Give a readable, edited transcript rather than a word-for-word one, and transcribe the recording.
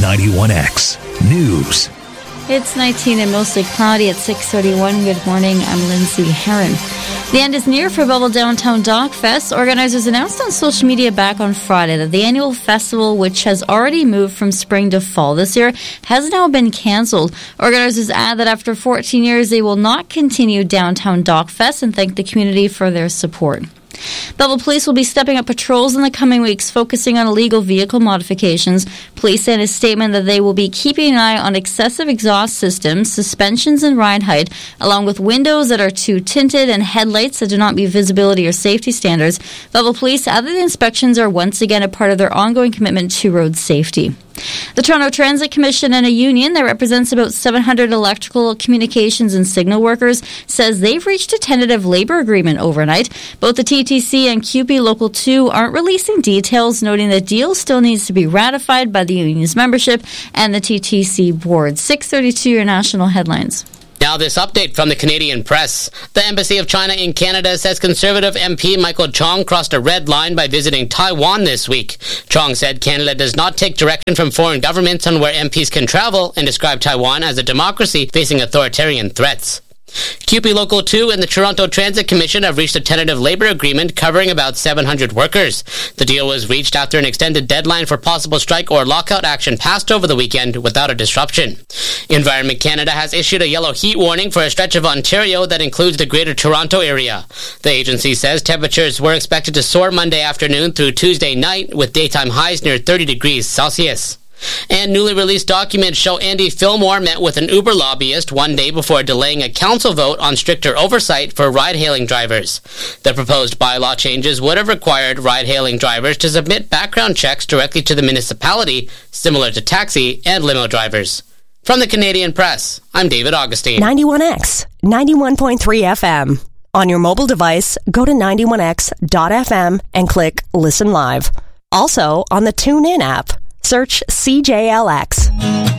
91X News. It's 19 and mostly cloudy at 6:31. Good morning. I'm Lindsay Herron. The end is near for Bubble Downtown Dock Fest. Organizers announced on social media back on Friday that the annual festival, which has already moved from spring to fall this year, has now been cancelled. Organizers add that after 14 years, they will not continue Downtown Dock Fest and thank the community for their support. Belleville Police will be stepping up patrols in the coming weeks, focusing on illegal vehicle modifications. Police said in a statement that they will be keeping an eye on excessive exhaust systems, suspensions and ride height, along with windows that are too tinted and headlights that do not meet visibility or safety standards. Belleville Police added the inspections are once again a part of their ongoing commitment to road safety. The Toronto Transit Commission and a union that represents about 700 electrical, communications and signal workers says they've reached a tentative labor agreement overnight. Both the TTC and CUPE Local 2 aren't releasing details, noting the deal still needs to be ratified by the union's membership and the TTC board. 6:32, your national headlines. Now this update from the Canadian Press. The Embassy of China in Canada says Conservative MP Michael Chong crossed a red line by visiting Taiwan this week. Chong said Canada does not take direction from foreign governments on where MPs can travel and described Taiwan as a democracy facing authoritarian threats. CUPE Local 2 and the Toronto Transit Commission have reached a tentative labor agreement covering about 700 workers. The deal was reached after an extended deadline for possible strike or lockout action passed over the weekend without a disruption. Environment Canada has issued a yellow heat warning for a stretch of Ontario that includes the Greater Toronto area. The agency says temperatures were expected to soar Monday afternoon through Tuesday night, with daytime highs near 30 degrees Celsius. And newly released documents show Andy Fillmore met with an Uber lobbyist one day before delaying a council vote on stricter oversight for ride-hailing drivers. The proposed bylaw changes would have required ride-hailing drivers to submit background checks directly to the municipality, similar to taxi and limo drivers. From the Canadian Press, I'm David Augustine. 91X, 91.3 FM. On your mobile device, go to 91x.fm and click Listen Live. Also on the TuneIn app. Search CJLX.